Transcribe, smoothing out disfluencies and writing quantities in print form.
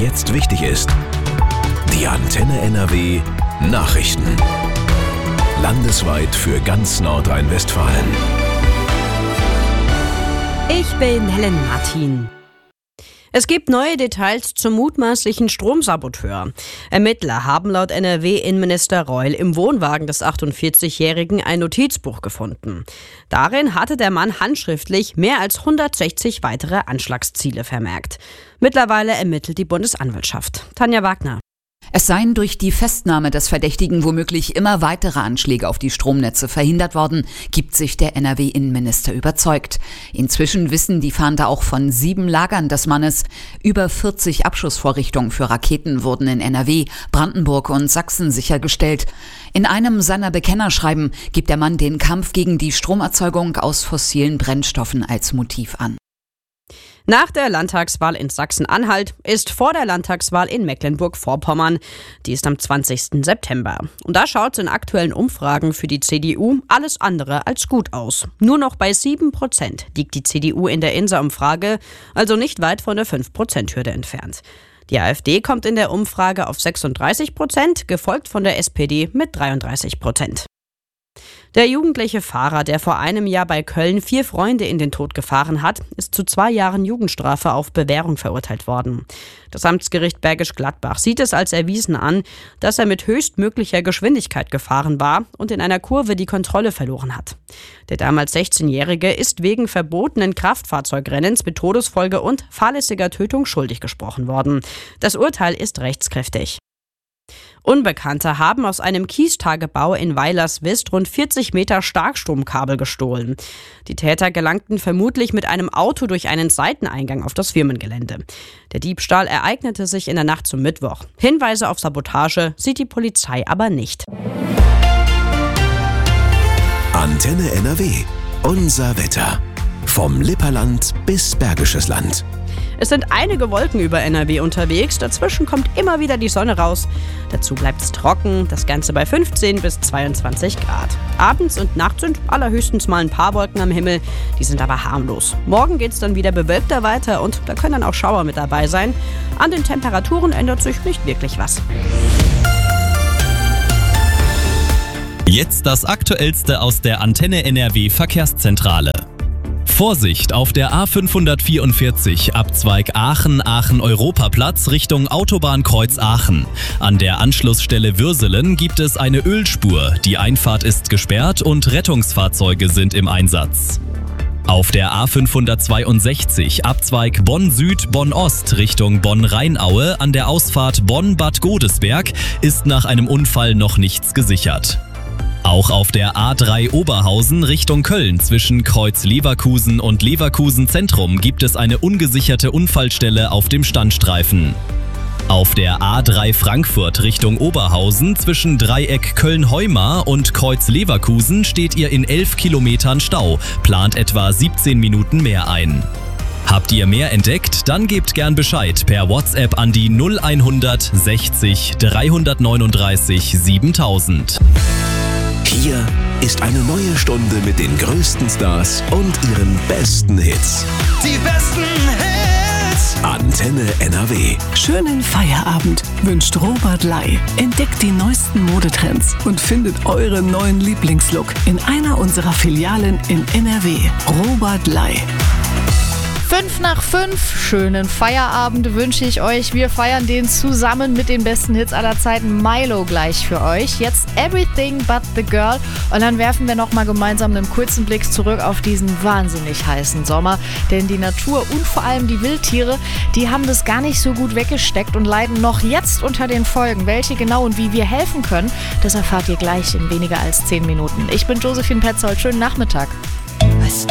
jetzt wichtig ist. Die Antenne NRW Nachrichten. Landesweit für ganz Nordrhein-Westfalen. Ich bin Helen Martin. Es gibt neue Details zum mutmaßlichen Stromsaboteur. Ermittler haben laut NRW-Innenminister Reul im Wohnwagen des 48-Jährigen ein Notizbuch gefunden. Darin hatte der Mann handschriftlich mehr als 160 weitere Anschlagsziele vermerkt. Mittlerweile ermittelt die Bundesanwaltschaft. Tanja Wagner. Es seien durch die Festnahme des Verdächtigen womöglich immer weitere Anschläge auf die Stromnetze verhindert worden, gibt sich der NRW-Innenminister überzeugt. Inzwischen wissen die Fahnder auch von 7 Lagern des Mannes. Über 40 Abschussvorrichtungen für Raketen wurden in NRW, Brandenburg und Sachsen sichergestellt. In einem seiner Bekennerschreiben gibt der Mann den Kampf gegen die Stromerzeugung aus fossilen Brennstoffen als Motiv an. Nach der Landtagswahl in Sachsen-Anhalt ist vor der Landtagswahl in Mecklenburg-Vorpommern. Die ist am 20. September. Und da schaut es in aktuellen Umfragen für die CDU alles andere als gut aus. Nur noch bei 7% liegt die CDU in der INSA-Umfrage, also nicht weit von der 5%-Hürde entfernt. Die AfD kommt in der Umfrage auf 36%, gefolgt von der SPD mit 33%. Der jugendliche Fahrer, der vor einem Jahr bei Köln 4 Freunde in den Tod gefahren hat, ist zu 2 Jahren Jugendstrafe auf Bewährung verurteilt worden. Das Amtsgericht Bergisch Gladbach sieht es als erwiesen an, dass er mit höchstmöglicher Geschwindigkeit gefahren war und in einer Kurve die Kontrolle verloren hat. Der damals 16-Jährige ist wegen verbotenen Kraftfahrzeugrennens mit Todesfolge und fahrlässiger Tötung schuldig gesprochen worden. Das Urteil ist rechtskräftig. Unbekannte haben aus einem Kiestagebau in Weilerswist rund 40 Meter Starkstromkabel gestohlen. Die Täter gelangten vermutlich mit einem Auto durch einen Seiteneingang auf das Firmengelände. Der Diebstahl ereignete sich in der Nacht zum Mittwoch. Hinweise auf Sabotage sieht die Polizei aber nicht. Antenne NRW. Unser Wetter. Vom Lipperland bis Bergisches Land. Es sind einige Wolken über NRW unterwegs, dazwischen kommt immer wieder die Sonne raus. Dazu bleibt es trocken, das Ganze bei 15 bis 22 Grad. Abends und nachts sind allerhöchstens mal ein paar Wolken am Himmel, die sind aber harmlos. Morgen geht es dann wieder bewölkter weiter und da können dann auch Schauer mit dabei sein. An den Temperaturen ändert sich nicht wirklich was. Jetzt das Aktuellste aus der Antenne NRW Verkehrszentrale. Vorsicht auf der A544 Abzweig Aachen-Europaplatz Richtung Autobahnkreuz Aachen. An der Anschlussstelle Würselen gibt es eine Ölspur. Die Einfahrt ist gesperrt und Rettungsfahrzeuge sind im Einsatz. Auf der A562 Abzweig Bonn-Süd-Bonn-Ost Richtung Bonn-Rheinaue an der Ausfahrt Bonn-Bad Godesberg ist nach einem Unfall noch nichts gesichert. Auch auf der A3 Oberhausen Richtung Köln zwischen Kreuz Leverkusen und Leverkusen Zentrum gibt es eine ungesicherte Unfallstelle auf dem Standstreifen. Auf der A3 Frankfurt Richtung Oberhausen zwischen Dreieck Köln-Heumar und Kreuz Leverkusen steht ihr in 11 Kilometern Stau, plant etwa 17 Minuten mehr ein. Habt ihr mehr entdeckt? Dann gebt gern Bescheid per WhatsApp an die 0100 60 339 7000. Hier ist eine neue Stunde mit den größten Stars und ihren besten Hits. Die besten Hits! Antenne NRW. Schönen Feierabend wünscht Robert Ley. Entdeckt die neuesten Modetrends und findet euren neuen Lieblingslook in einer unserer Filialen in NRW. Robert Ley. 5:05, schönen Feierabend wünsche ich euch. Wir feiern den zusammen mit den besten Hits aller Zeiten. Milo gleich für euch. Jetzt Everything But The Girl. Und dann werfen wir nochmal gemeinsam einen kurzen Blick zurück auf diesen wahnsinnig heißen Sommer. Denn die Natur und vor allem die Wildtiere, die haben das gar nicht so gut weggesteckt und leiden noch jetzt unter den Folgen. Welche genau und wie wir helfen können, das erfahrt ihr gleich in weniger als 10 Minuten. Ich bin Josephine Petzold. Schönen Nachmittag.